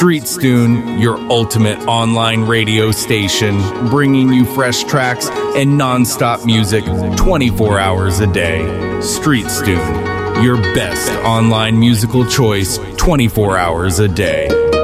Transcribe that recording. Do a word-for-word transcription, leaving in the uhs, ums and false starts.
StreetStune, your ultimate online radio station, bringing you fresh tracks and non-stop music twenty-four hours a day. StreetStune, your best online musical choice twenty-four hours a day.